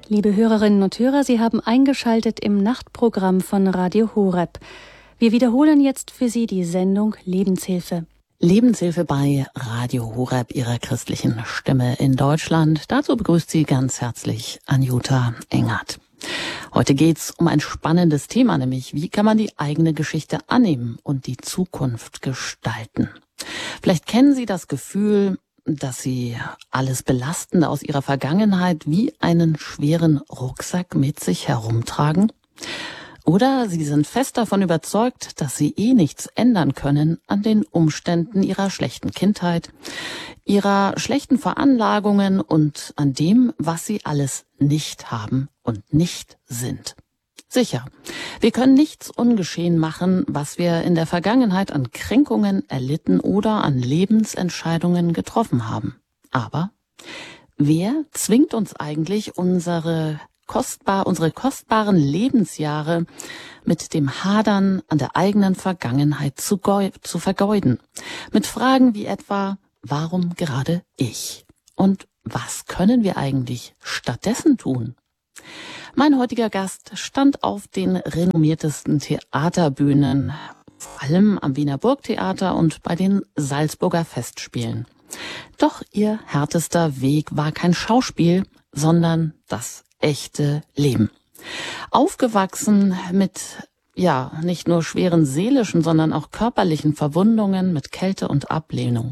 Liebe Hörerinnen und Hörer, Sie haben eingeschaltet im Nachtprogramm von Radio Horeb. Wir wiederholen jetzt für Sie die Sendung Lebenshilfe. Lebenshilfe bei Radio Horeb, Ihrer christlichen Stimme in Deutschland. Dazu begrüßt Sie ganz herzlich Anjuta Engert. Heute geht's um ein spannendes Thema, nämlich wie kann man die eigene Geschichte annehmen und die Zukunft gestalten. Vielleicht kennen Sie das Gefühl, dass Sie alles Belastende aus Ihrer Vergangenheit wie einen schweren Rucksack mit sich herumtragen. Oder Sie sind fest davon überzeugt, dass Sie nichts ändern können an den Umständen Ihrer schlechten Kindheit, Ihrer schlechten Veranlagungen und an dem, was Sie alles nicht haben und nicht sind. Sicher, wir können nichts ungeschehen machen, was wir in der Vergangenheit an Kränkungen erlitten oder an Lebensentscheidungen getroffen haben. Aber wer zwingt uns eigentlich unsere kostbaren Lebensjahre mit dem Hadern an der eigenen Vergangenheit zu vergeuden? Mit Fragen wie etwa, warum gerade ich? Und was können wir eigentlich stattdessen tun? Mein heutiger Gast stand auf den renommiertesten Theaterbühnen, vor allem am Wiener Burgtheater und bei den Salzburger Festspielen. Doch ihr härtester Weg war kein Schauspiel, sondern das echte Leben. Aufgewachsen mit, nicht nur schweren seelischen, sondern auch körperlichen Verwundungen, mit Kälte und Ablehnung.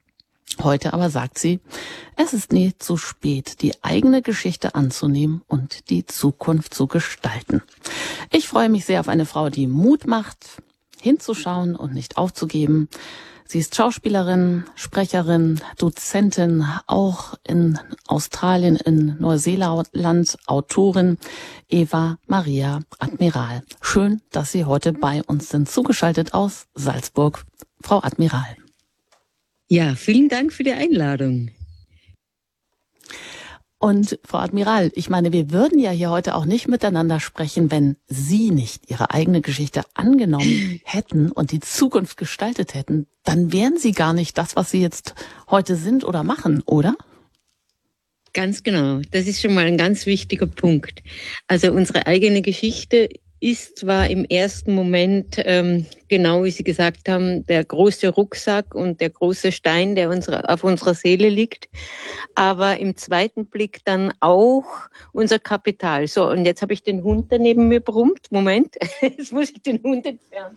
Heute aber sagt sie, es ist nie zu spät, die eigene Geschichte anzunehmen und die Zukunft zu gestalten. Ich freue mich sehr auf eine Frau, die Mut macht, hinzuschauen und nicht aufzugeben. Sie ist Schauspielerin, Sprecherin, Dozentin, auch in Australien, in Neuseeland, Autorin, Eva Maria Admiral. Schön, dass Sie heute bei uns sind, zugeschaltet aus Salzburg. Frau Admiral. Ja, vielen Dank für die Einladung. Und Frau Admiral, ich meine, wir würden ja hier heute auch nicht miteinander sprechen, wenn Sie nicht Ihre eigene Geschichte angenommen hätten und die Zukunft gestaltet hätten. Dann wären Sie gar nicht das, was Sie jetzt heute sind oder machen, oder? Ganz genau. Das ist schon mal ein ganz wichtiger Punkt. Also unsere eigene Geschichte ist zwar im ersten Moment, genau wie Sie gesagt haben, der große Rucksack und der große Stein, der auf unserer Seele liegt, aber im zweiten Blick dann auch unser Kapital. So, und jetzt habe ich den Hund, der neben mir brummt. Moment, jetzt muss ich den Hund entfernen.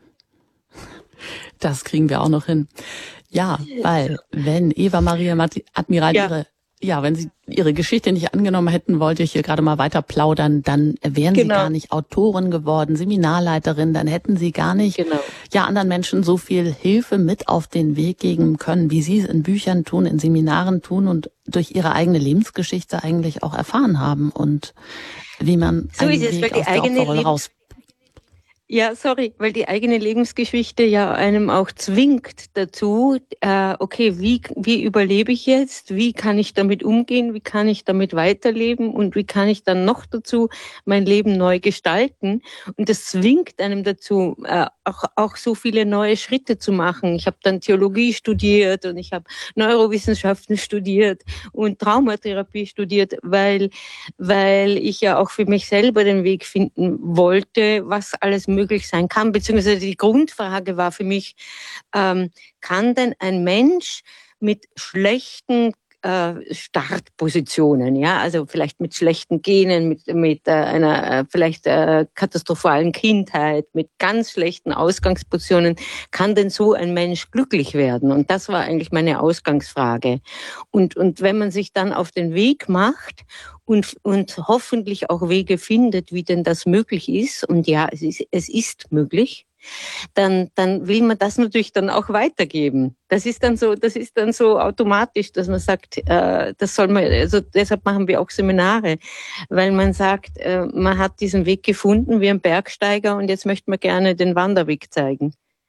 Das kriegen wir auch noch hin. Ja, weil wenn Eva Maria Admiral wenn Sie Ihre Geschichte nicht angenommen hätten, wollte ich hier gerade mal weiter plaudern, dann wären Sie gar nicht Autorin geworden, Seminarleiterin, dann hätten Sie gar nicht anderen Menschen so viel Hilfe mit auf den Weg geben können, wie Sie es in Büchern tun, in Seminaren tun und durch Ihre eigene Lebensgeschichte eigentlich auch erfahren haben und wie man einen Weg aus der Opferrolle raus. Ja, weil die eigene Lebensgeschichte ja einem auch zwingt dazu, okay, wie überlebe ich jetzt? Wie kann ich damit umgehen? Wie kann ich damit weiterleben? Und wie kann ich dann noch dazu mein Leben neu gestalten? Und das zwingt einem dazu, auch so viele neue Schritte zu machen. Ich habe dann Theologie studiert und ich habe Neurowissenschaften studiert und Traumatherapie studiert, weil ich ja auch für mich selber den Weg finden wollte, was alles möglich sein kann, beziehungsweise die Grundfrage war für mich, kann denn ein Mensch mit schlechten Startpositionen, ja, also vielleicht mit schlechten Genen, mit einer vielleicht katastrophalen Kindheit, mit ganz schlechten Ausgangspositionen, kann denn so ein Mensch glücklich werden? Und das war eigentlich meine Ausgangsfrage. Und wenn man sich dann auf den Weg macht und hoffentlich auch Wege findet, wie denn das möglich ist, und ja, es ist möglich, dann will man das natürlich dann auch weitergeben. Das ist dann so automatisch, dass man sagt, das soll man, also deshalb machen wir auch Seminare, weil man sagt, man hat diesen Weg gefunden wie ein Bergsteiger und jetzt möchte man gerne den Wanderweg zeigen.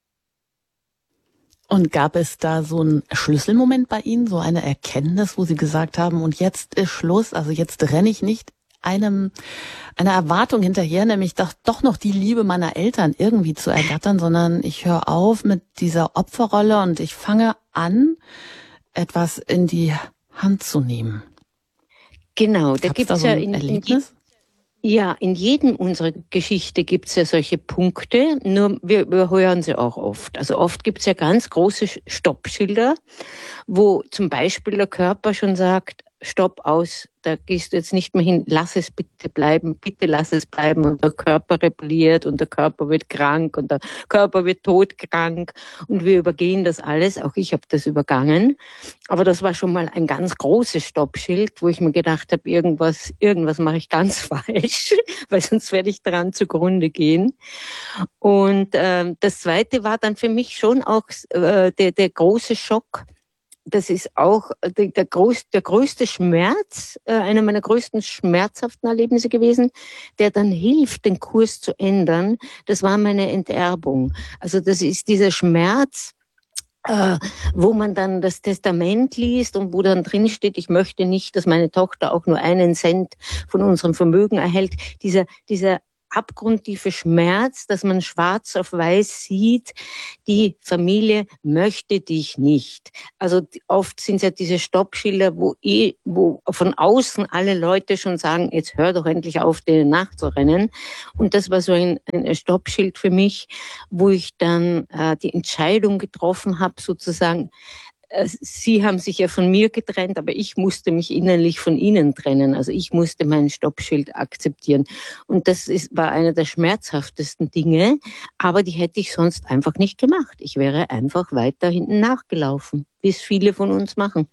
Und gab es da so einen Schlüsselmoment bei Ihnen, so eine Erkenntnis, wo Sie gesagt haben, und jetzt ist Schluss, also jetzt renne ich nicht einer Erwartung hinterher, nämlich doch noch die Liebe meiner Eltern irgendwie zu ergattern, sondern ich höre auf mit dieser Opferrolle und ich fange an, etwas in die Hand zu nehmen. Genau, da Gab's gibt da es so ja ein Erlebnis? ja, in jedem unserer Geschichte gibt es ja solche Punkte, nur wir überhören sie auch oft. Also oft gibt es ja ganz große Stoppschilder, wo zum Beispiel der Körper schon sagt, Stopp, aus, da gehst du jetzt nicht mehr hin, lass es bitte lass es bleiben. Und der Körper rebelliert und der Körper wird krank und der Körper wird todkrank und wir übergehen das alles. Auch ich habe das übergangen. Aber das war schon mal ein ganz großes Stoppschild, wo ich mir gedacht habe, irgendwas mache ich ganz falsch, weil sonst werde ich daran zugrunde gehen. Und das Zweite war dann für mich schon auch der große Schock. Das ist auch der größte Schmerz, einer meiner größten schmerzhaften Erlebnisse gewesen, der dann hilft, den Kurs zu ändern. Das war meine Enterbung. Also das ist dieser Schmerz, wo man dann das Testament liest und wo dann drin steht, ich möchte nicht, dass meine Tochter auch nur 1 Cent von unserem Vermögen erhält. Dieser abgrundtiefe Schmerz, dass man schwarz auf weiß sieht, die Familie möchte dich nicht. Also oft sind es ja diese Stoppschilder, wo von außen alle Leute schon sagen, jetzt hör doch endlich auf, denen nachzurennen. Und das war so ein Stoppschild für mich, wo ich dann die Entscheidung getroffen habe, sozusagen, Sie haben sich ja von mir getrennt, aber ich musste mich innerlich von Ihnen trennen. Also ich musste mein Stoppschild akzeptieren. Und war einer der schmerzhaftesten Dinge, aber die hätte ich sonst einfach nicht gemacht. Ich wäre einfach weiter hinten nachgelaufen, wie es viele von uns machen.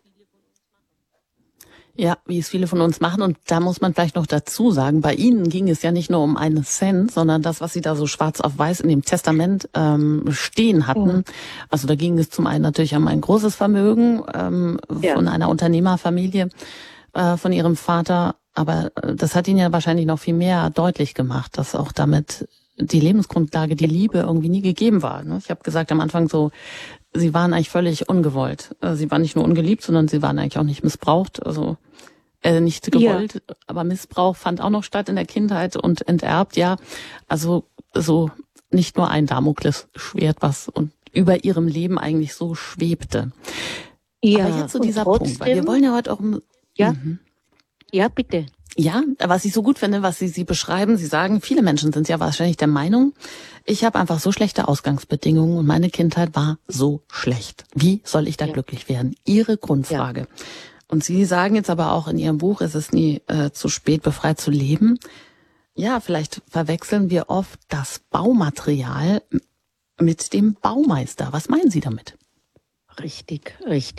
Ja, wie es viele von uns machen. Und da muss man vielleicht noch dazu sagen, bei Ihnen ging es ja nicht nur um 1 Cent, sondern das, was Sie da so schwarz auf weiß in dem Testament stehen hatten. Also da ging es zum einen natürlich um ein großes Vermögen von einer Unternehmerfamilie, von Ihrem Vater. Aber das hat Ihnen ja wahrscheinlich noch viel mehr deutlich gemacht, dass auch damit die Lebensgrundlage, die Liebe irgendwie nie gegeben war. Ich habe gesagt am Anfang so, Sie waren eigentlich völlig ungewollt. Sie waren nicht nur ungeliebt, sondern sie waren eigentlich auch nicht missbraucht. Also nicht gewollt, aber Missbrauch fand auch noch statt in der Kindheit und enterbt, ja. Also so nicht nur ein Damoklesschwert, was und über ihrem Leben eigentlich so schwebte. Ja, aber jetzt so dieser Punkt, weil wir wollen ja heute auch Ja, bitte. Ja, was ich so gut finde, was Sie beschreiben, Sie sagen, viele Menschen sind ja wahrscheinlich der Meinung, ich habe einfach so schlechte Ausgangsbedingungen und meine Kindheit war so schlecht. Wie soll ich da glücklich werden? Ihre Grundfrage. Ja. Und Sie sagen jetzt aber auch in Ihrem Buch, es ist nie zu spät, befreit zu leben. Ja, vielleicht verwechseln wir oft das Baumaterial mit dem Baumeister. Was meinen Sie damit? Richtig.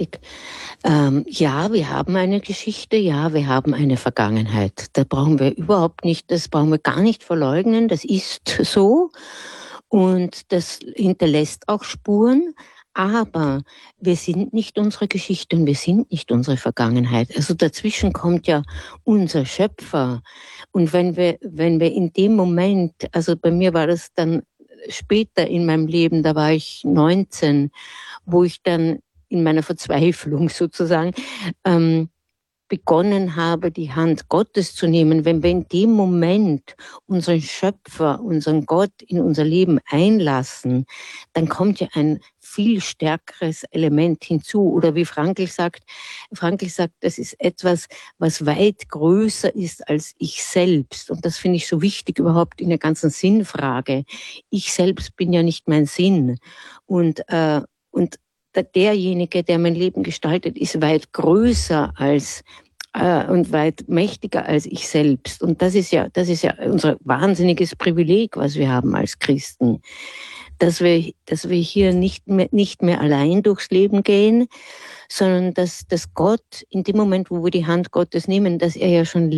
Ja, wir haben eine Geschichte, ja, wir haben eine Vergangenheit. Das brauchen wir gar nicht verleugnen, das ist so und das hinterlässt auch Spuren, aber wir sind nicht unsere Geschichte und wir sind nicht unsere Vergangenheit. Also dazwischen kommt ja unser Schöpfer und wenn wir in dem Moment, also bei mir war das dann später in meinem Leben, da war ich 19, wo ich dann in meiner Verzweiflung sozusagen begonnen habe, die Hand Gottes zu nehmen. Wenn wir in dem Moment unseren Schöpfer, unseren Gott in unser Leben einlassen, dann kommt ja ein viel stärkeres Element hinzu. Oder wie Frankl sagt, das ist etwas, was weit größer ist als ich selbst. Und das finde ich so wichtig überhaupt in der ganzen Sinnfrage. Ich selbst bin ja nicht mein Sinn. Und derjenige, der mein Leben gestaltet, ist weit größer als und weit mächtiger als ich selbst. Und das ist ja unser wahnsinniges Privileg, was wir haben als Christen, dass wir hier nicht mehr allein durchs Leben gehen, sondern dass Gott in dem Moment, wo wir die Hand Gottes nehmen, dass er ja schon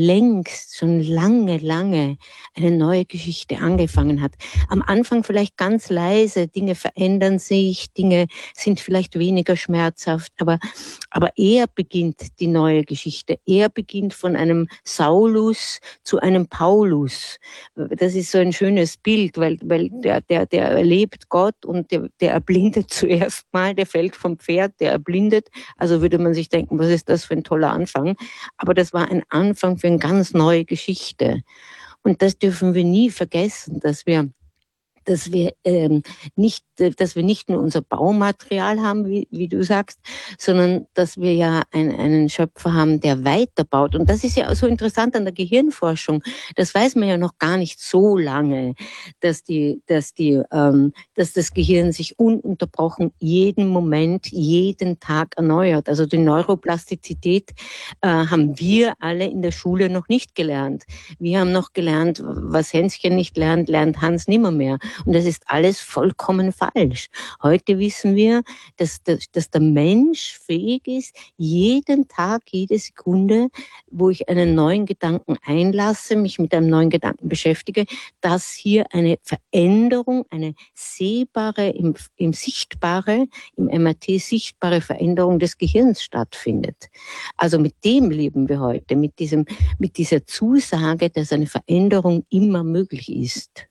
lange eine neue Geschichte angefangen hat. Am Anfang vielleicht ganz leise, Dinge verändern sich, Dinge sind vielleicht weniger schmerzhaft, aber er beginnt die neue Geschichte. Er beginnt von einem Saulus zu einem Paulus. Das ist so ein schönes Bild, weil der erlebt Gott und der erblindet zuerst mal, der fällt vom Pferd, der erblindet. Also würde man sich denken, was ist das für ein toller Anfang? Aber das war ein Anfang für eine ganz neue Geschichte. Und das dürfen wir nie vergessen, dass wir dass wir dass wir nicht nur unser Baumaterial haben, wie du sagst, sondern dass wir ja einen Schöpfer haben, der weiterbaut. Und das ist ja so interessant an der Gehirnforschung. Das weiß man ja noch gar nicht so lange, dass das Gehirn sich ununterbrochen jeden Moment, jeden Tag erneuert. Also die Neuroplastizität haben wir alle in der Schule noch nicht gelernt. Wir haben noch gelernt, was Hänschen nicht lernt, lernt Hans nimmermehr. Und das ist alles vollkommen falsch. Heute wissen wir, dass der Mensch fähig ist, jeden Tag, jede Sekunde, wo ich einen neuen Gedanken einlasse, mich mit einem neuen Gedanken beschäftige, dass hier eine Veränderung, eine sehbare, im Sichtbare, im MRT sichtbare Veränderung des Gehirns stattfindet. Also mit dem leben wir heute, mit dieser Zusage, dass eine Veränderung immer möglich ist.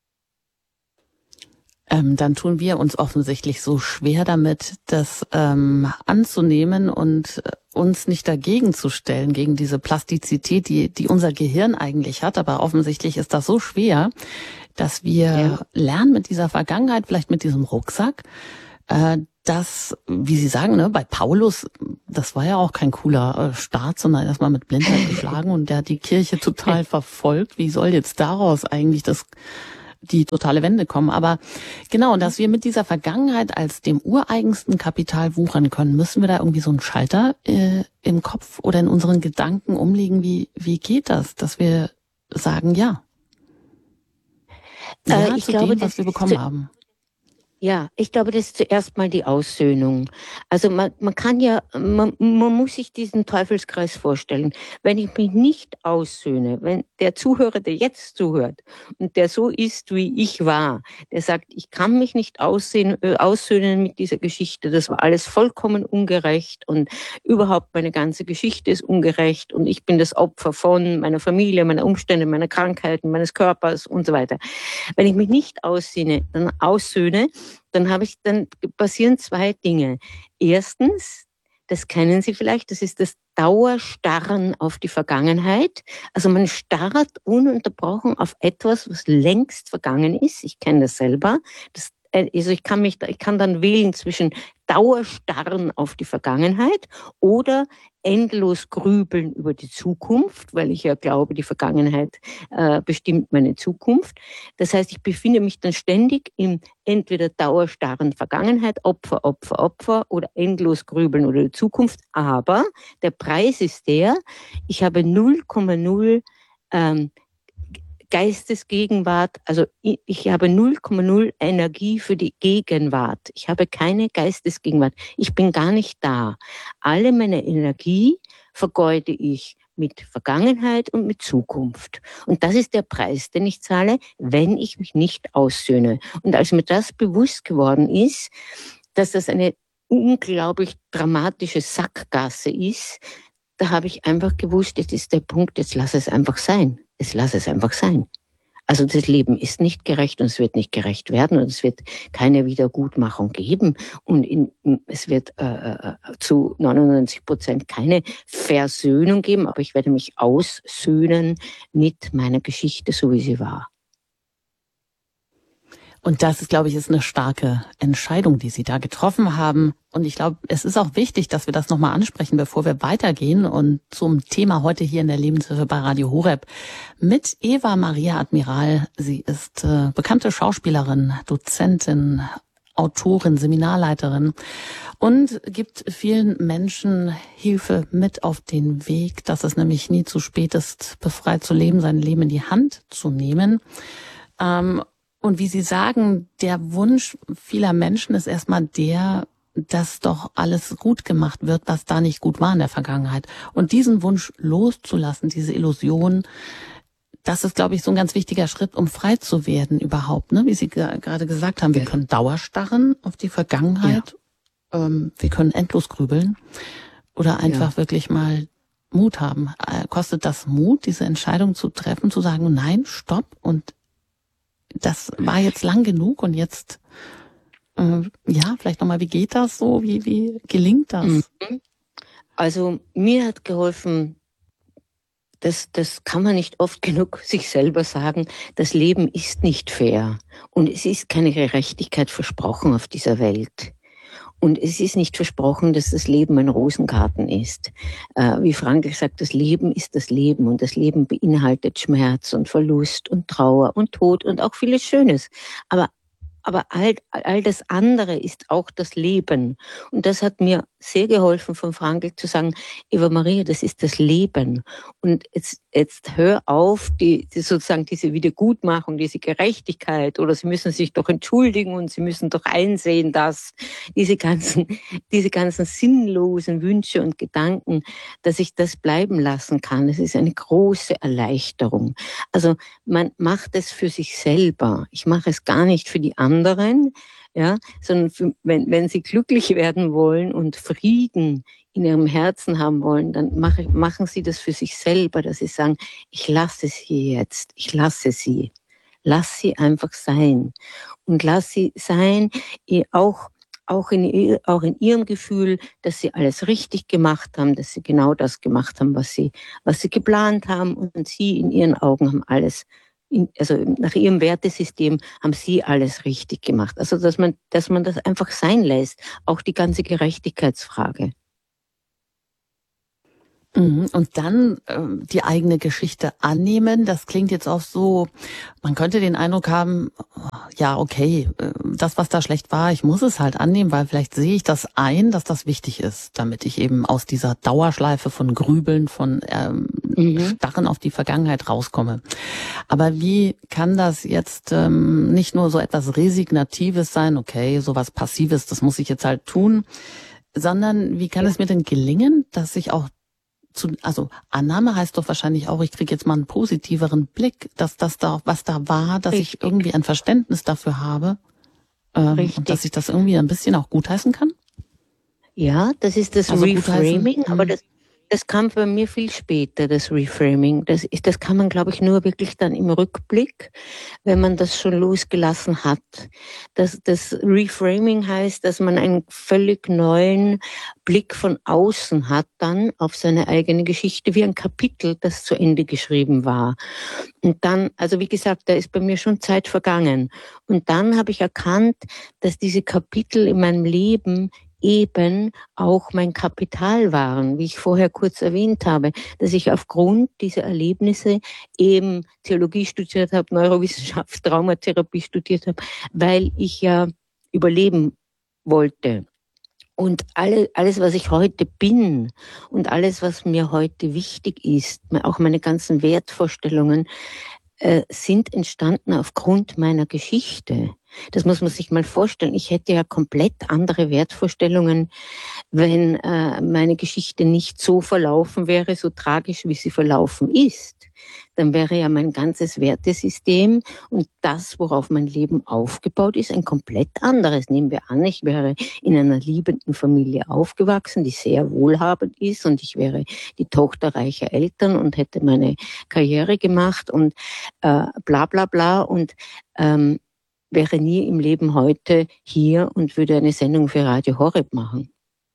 Dann tun wir uns offensichtlich so schwer damit, das anzunehmen und uns nicht dagegen zu stellen, gegen diese Plastizität, die unser Gehirn eigentlich hat. Aber offensichtlich ist das so schwer, dass wir lernen mit dieser Vergangenheit, vielleicht mit diesem Rucksack, dass, wie Sie sagen, ne, bei Paulus, das war ja auch kein cooler Start, sondern erstmal mit Blindheit geschlagen und der hat die Kirche total verfolgt. Wie soll jetzt daraus eigentlich die totale Wende kommen? Aber genau, dass wir mit dieser Vergangenheit als dem ureigensten Kapital wuchern können, müssen wir da irgendwie so einen Schalter im Kopf oder in unseren Gedanken umlegen. Wie geht das, dass wir sagen, ja ich zu glaube, dem, was wir bekommen haben? Ja, ich glaube, das ist zuerst mal die Aussöhnung. Also man muss sich diesen Teufelskreis vorstellen. Wenn ich mich nicht aussöhne, wenn der Zuhörer, der jetzt zuhört und der so ist, wie ich war, der sagt, ich kann mich nicht aussöhnen mit dieser Geschichte, das war alles vollkommen ungerecht und überhaupt meine ganze Geschichte ist ungerecht und ich bin das Opfer von meiner Familie, meiner Umstände, meiner Krankheiten, meines Körpers und so weiter. Wenn ich mich nicht aussöhne, dann passieren zwei Dinge. Erstens, das kennen Sie vielleicht, das ist das Dauerstarren auf die Vergangenheit. Also man starrt ununterbrochen auf etwas, was längst vergangen ist. Ich kenne das selber. Also ich kann dann wählen zwischen Dauerstarren auf die Vergangenheit oder endlos grübeln über die Zukunft, weil ich ja glaube, die Vergangenheit bestimmt meine Zukunft. Das heißt, ich befinde mich dann ständig im entweder dauerstarren Vergangenheit, Opfer oder endlos grübeln über die Zukunft. Aber der Preis ist ich habe 0,0 Geistesgegenwart, also ich habe 0,0 Energie für die Gegenwart. Ich habe keine Geistesgegenwart. Ich bin gar nicht da. Alle meine Energie vergeude ich mit Vergangenheit und mit Zukunft. Und das ist der Preis, den ich zahle, wenn ich mich nicht aussöhne. Und als mir das bewusst geworden ist, dass das eine unglaublich dramatische Sackgasse ist, da habe ich einfach gewusst, jetzt ist der Punkt, jetzt lass es einfach sein. Lass es einfach sein. Also das Leben ist nicht gerecht und es wird nicht gerecht werden und es wird keine Wiedergutmachung geben und es wird zu 99% keine Versöhnung geben, aber ich werde mich aussöhnen mit meiner Geschichte, so wie sie war. Und das ist, glaube ich, eine starke Entscheidung, die Sie da getroffen haben. Und ich glaube, es ist auch wichtig, dass wir das nochmal ansprechen, bevor wir weitergehen. Und zum Thema heute hier in der Lebenshilfe bei Radio Horeb mit Eva Maria Admiral. Sie ist bekannte Schauspielerin, Dozentin, Autorin, Seminarleiterin und gibt vielen Menschen Hilfe mit auf den Weg, dass es nämlich nie zu spät ist, befreit zu leben, sein Leben in die Hand zu nehmen. Und wie Sie sagen, der Wunsch vieler Menschen ist erstmal dass doch alles gut gemacht wird, was da nicht gut war in der Vergangenheit. Und diesen Wunsch loszulassen, diese Illusion, das ist, glaube ich, so ein ganz wichtiger Schritt, um frei zu werden überhaupt. Ne? Wie Sie gerade gesagt haben, wir können dauerstarren auf die Vergangenheit, wir können endlos grübeln oder einfach wirklich mal Mut haben. Kostet das Mut, diese Entscheidung zu treffen, zu sagen, nein, stopp und das war jetzt lang genug und jetzt, vielleicht nochmal, wie geht das so? Wie gelingt das? Also mir hat geholfen, das kann man nicht oft genug sich selber sagen, das Leben ist nicht fair und es ist keine Gerechtigkeit versprochen auf dieser Welt. Und es ist nicht versprochen, dass das Leben ein Rosengarten ist. Wie Frankl sagt, das Leben ist das Leben und das Leben beinhaltet Schmerz und Verlust und Trauer und Tod und auch vieles Schönes. Aber all das andere ist auch das Leben. Und das hat mir sehr geholfen, von Frankl zu sagen, Eva Maria, das ist das Leben. Und jetzt hör auf, sozusagen diese Wiedergutmachung, diese Gerechtigkeit, oder Sie müssen sich doch entschuldigen und Sie müssen doch einsehen, dass diese ganzen sinnlosen Wünsche und Gedanken, dass ich das bleiben lassen kann. Das ist eine große Erleichterung. Also man macht es für sich selber. Ich mache es gar nicht für die anderen, ja, sondern wenn Sie glücklich werden wollen und Frieden in Ihrem Herzen haben wollen, dann machen Sie das für sich selber, dass Sie sagen, ich lasse sie jetzt, ich lasse sie. Lass sie einfach sein. Und lass sie sein, auch in ihrem Gefühl, dass sie alles richtig gemacht haben, dass sie genau das gemacht haben, was sie geplant haben, und sie in ihren Augen haben alles, also nach ihrem Wertesystem haben sie alles richtig gemacht. Also dass man das einfach sein lässt, auch die ganze Gerechtigkeitsfrage. Und dann die eigene Geschichte annehmen, das klingt jetzt auch so, man könnte den Eindruck haben, ja okay, das was da schlecht war, ich muss es halt annehmen, weil vielleicht sehe ich das ein, dass das wichtig ist, damit ich eben aus dieser Dauerschleife von Grübeln, von Starren auf die Vergangenheit rauskomme. Aber wie kann das jetzt nicht nur so etwas Resignatives sein, okay, sowas Passives, das muss ich jetzt halt tun, sondern wie kann es mir denn gelingen, dass ich auch also Annahme heißt doch wahrscheinlich auch, ich kriege jetzt mal einen positiveren Blick, dass das da, was da war, dass ich irgendwie ein Verständnis dafür habe und dass ich das irgendwie ein bisschen auch gutheißen kann? Ja, das ist das also Reframing, aber das kam bei mir viel später, das Reframing. Das kann man, glaube ich, nur wirklich dann im Rückblick, wenn man das schon losgelassen hat. Das Reframing heißt, dass man einen völlig neuen Blick von außen hat dann auf seine eigene Geschichte, wie ein Kapitel, das zu Ende geschrieben war. Und dann, also wie gesagt, da ist bei mir schon Zeit vergangen. Und dann habe ich erkannt, dass diese Kapitel in meinem Leben eben auch mein Kapital waren, wie ich vorher kurz erwähnt habe, dass ich aufgrund dieser Erlebnisse eben Theologie studiert habe, Neurowissenschaft, Traumatherapie studiert habe, weil ich ja überleben wollte. Und alles, was ich heute bin und alles, was mir heute wichtig ist, auch meine ganzen Wertvorstellungen, sind entstanden aufgrund meiner Geschichte. Das muss man sich mal vorstellen. Ich hätte ja komplett andere Wertvorstellungen, wenn meine Geschichte nicht so verlaufen wäre, so tragisch, wie sie verlaufen ist. Dann wäre ja mein ganzes Wertesystem und das, worauf mein Leben aufgebaut ist, ein komplett anderes. Nehmen wir an, ich wäre in einer liebenden Familie aufgewachsen, die sehr wohlhabend ist, und ich wäre die Tochter reicher Eltern und hätte meine Karriere gemacht und bla bla bla und wäre nie im Leben heute hier und würde eine Sendung für Radio Horeb machen.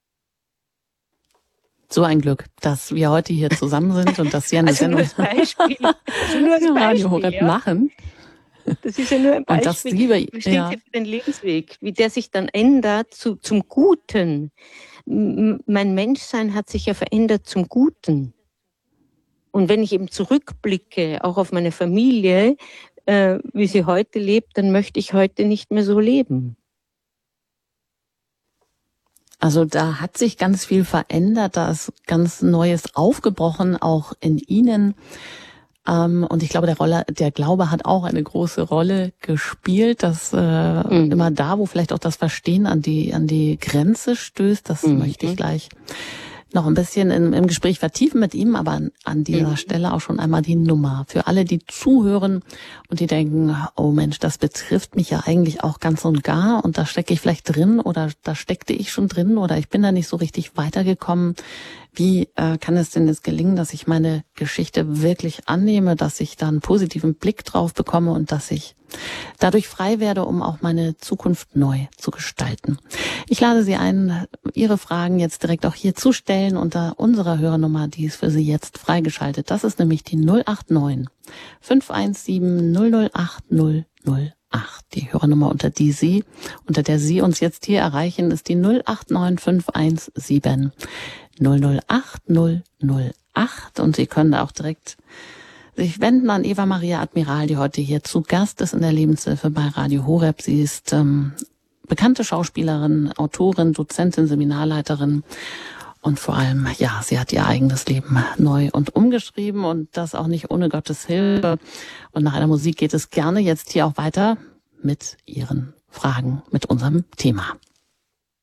So ein Glück, dass wir heute hier zusammen sind und dass Sie eine Sendung für Radio Horeb machen. Das ist ja nur ein Beispiel. Und dass Sie für den Lebensweg, wie der sich dann ändert zum Guten. Mein Menschsein hat sich ja verändert zum Guten. Und wenn ich eben zurückblicke, auch auf meine Familie, wie sie heute lebt, dann möchte ich heute nicht mehr so leben. Also da hat sich ganz viel verändert, da ist ganz Neues aufgebrochen, auch in Ihnen. Und ich glaube, der Glaube hat auch eine große Rolle gespielt, dass immer da, wo vielleicht auch das Verstehen an die Grenze stößt, das möchte ich gleich noch ein bisschen im Gespräch vertiefen mit ihm, aber an dieser Stelle auch schon einmal die Nummer. Für alle, die zuhören und die denken, oh Mensch, das betrifft mich ja eigentlich auch ganz und gar und da stecke ich vielleicht drin oder da steckte ich schon drin oder ich bin da nicht so richtig weitergekommen. Wie kann es denn jetzt gelingen, dass ich meine Geschichte wirklich annehme, dass ich da einen positiven Blick drauf bekomme und dass ich dadurch frei werde, um auch meine Zukunft neu zu gestalten? Ich lade Sie ein, Ihre Fragen jetzt direkt auch hier zu stellen unter unserer Hörernummer, die ist für Sie jetzt freigeschaltet. Das ist nämlich die 089 517 008 008. Die Hörernummer, unter der Sie uns jetzt hier erreichen, ist die 089 517 008 008. Und Sie können auch direkt sich wenden an Eva Maria Admiral, die heute hier zu Gast ist in der Lebenshilfe bei Radio Horeb. Sie ist bekannte Schauspielerin, Autorin, Dozentin, Seminarleiterin. Und vor allem, ja, sie hat ihr eigenes Leben neu und umgeschrieben und das auch nicht ohne Gottes Hilfe. Und nach einer Musik geht es gerne jetzt hier auch weiter mit Ihren Fragen, mit unserem Thema.